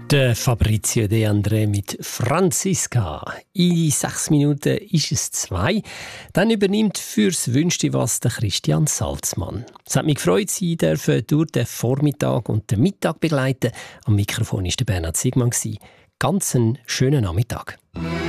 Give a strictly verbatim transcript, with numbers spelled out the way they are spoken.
Der Fabrizio De André mit Franziska. In sechs Minuten ist es zwei. Dann übernimmt fürs Wünschte was der Christian Salzmann. Es hat mich gefreut, Sie dürfen durch den Vormittag und den Mittag begleiten. Am Mikrofon war der Bernhard Siegmann. Ganz einen schönen Nachmittag.